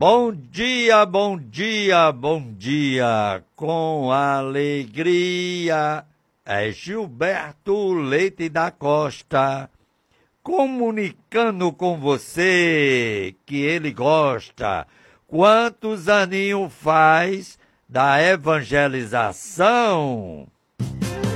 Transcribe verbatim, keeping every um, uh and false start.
Bom dia, bom dia, bom dia, com alegria, é Gilberto Leite da Costa, comunicando com você que ele gosta. Quantos aninhos faz da evangelização?